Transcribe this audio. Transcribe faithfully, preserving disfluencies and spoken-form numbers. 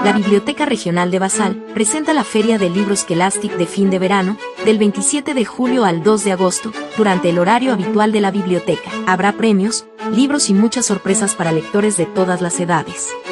La Biblioteca Regional de Basal presenta la Feria de Libros Scholastic de fin de verano, del veintisiete de julio al dos de agosto, durante el horario habitual de la biblioteca. Habrá premios, libros y muchas sorpresas para lectores de todas las edades.